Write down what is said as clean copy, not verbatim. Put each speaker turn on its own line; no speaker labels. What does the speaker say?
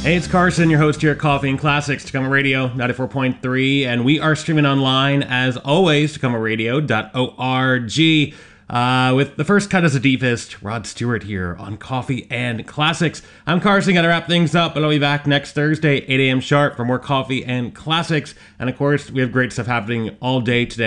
Hey, it's Carson, your host here at Coffee and Classics, Tacoma Radio 94.3, and we are streaming online, as always, tacomaradio.org. With the first cut as a deepest, Rod Stewart here on Coffee and Classics. I'm Carson, gotta wrap things up, but I'll be back next Thursday, 8 a.m. sharp for more Coffee and Classics. And of course, we have great stuff happening all day today.